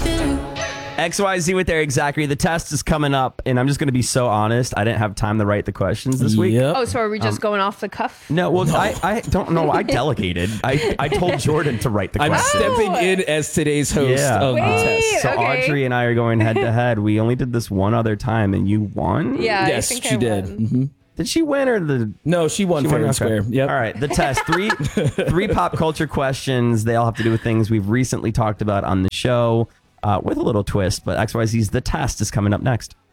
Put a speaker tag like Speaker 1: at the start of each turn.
Speaker 1: XYZ with Eric Zachary. The test is coming up, and I'm just going to be so honest. I didn't have time to write the questions this week.
Speaker 2: Yep.
Speaker 3: Oh, so are we just going off the cuff?
Speaker 1: No, well, I don't know. I delegated. I told Jordan to write the
Speaker 2: I'm
Speaker 1: questions.
Speaker 2: stepping in as today's host of the test.
Speaker 1: So
Speaker 3: Okay.
Speaker 1: Audrey and I are going head to head. We only did this one other time, and you won?
Speaker 3: Yeah,
Speaker 2: Yes,
Speaker 3: I think
Speaker 2: she
Speaker 3: I
Speaker 2: did.
Speaker 3: won.
Speaker 2: Mhm.
Speaker 1: Did she win or the...
Speaker 2: No, she won fair and
Speaker 1: Okay.
Speaker 2: square. Yep.
Speaker 1: All right. The test. Three pop culture questions. They all have to do with things we've recently talked about on the show with a little twist. But XYZ's The Test is coming up next.